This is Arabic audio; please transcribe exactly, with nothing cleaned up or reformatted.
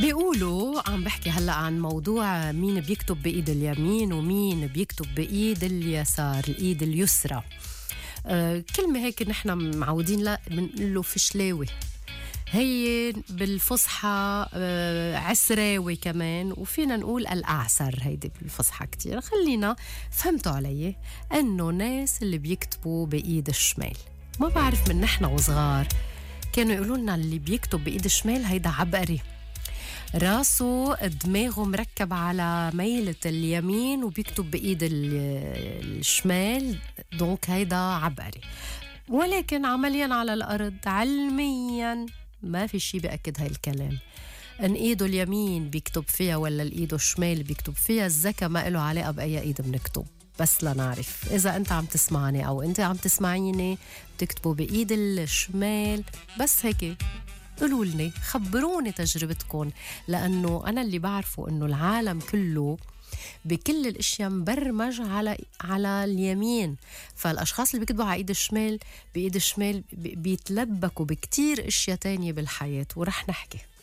بيقولوا عم بحكي هلأ عن موضوع مين بيكتب بإيد اليمين ومين بيكتب بإيد اليسار، الإيد اليسرى. أه كلمة هيك نحن معودين لا بنقول له فشلاوي، هي بالفصحى أه عسراوي كمان، وفينا نقول الأعسر هيدي بالفصحى كتير. خلينا فهمتوا علي أنه ناس اللي بيكتبوا بإيد الشمال، ما بعرف من نحن وصغار كانوا يقولوا لنا اللي بيكتب بإيد الشمال هيدا عبقري، راسه دماغه مركب على ميلة اليمين وبيكتب بإيد الشمال، دونك هيدا عبقري. ولكن عمليا على الأرض علميا ما في شي بأكد هاي الكلام، ان ايده اليمين بيكتب فيها ولا الايده الشمال بيكتب فيها، الذكاء ما له علاقة بأي ايد بنكتب. بس لنعرف إذا أنت عم تسمعني أو أنت عم تسمعيني بتكتبوا بإيد الشمال، بس هيك قولوا لي، خبروني تجربتكم، لأنه أنا اللي بعرفه أنه العالم كله بكل الاشياء مبرمج على على اليمين، فالاشخاص اللي بيكتبوا على ايد الشمال بايد الشمال بيتلبكوا بكتير اشياء تانية بالحياة، ورح نحكي